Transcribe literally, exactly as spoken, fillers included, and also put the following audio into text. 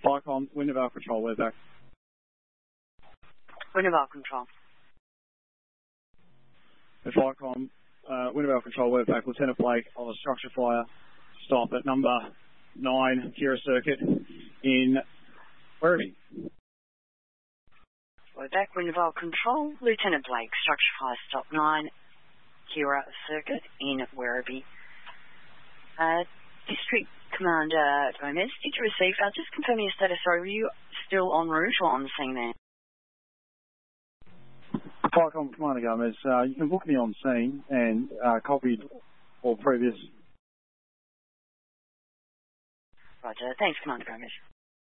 Firecom, Wintervale Control, we're back. Wintervale Control. Firecom, uh, Wintervale Control, we're back. Lieutenant Blake of a structure fire stop at number nine Kira Circuit in Werribee. We're back, Wintervale Control. Lieutenant Blake, structure fire stop nine Kira Circuit in Werribee. Uh, District Commander Gomez, did you receive, uh, just confirming your status, sorry, were you still en route or on the scene there? Firecom Commander Gomez, uh, you can book me on scene and uh, copied all previous. Roger, thanks Commander Gomez.